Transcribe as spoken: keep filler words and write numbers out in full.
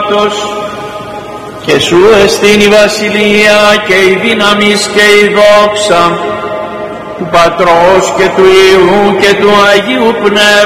ονόματος, και σου εστίν η βασιλεία και η δύναμις και η δόξα του Πατρός και του Υιού και του Αγίου Πνεύματος,